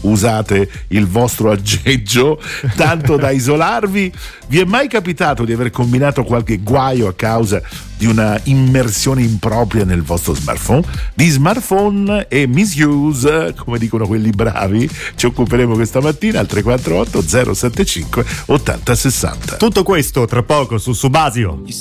usate il vostro aggeggio tanto da isolarvi. Vi è mai capitato di aver combinato qualche guaio a causa di una immersione impropria nel vostro smartphone? Di smartphone e misuse, come dicono quelli bravi, ci occuperemo questa mattina al 348 075 8060. Tutto questo tra poco su Subasio.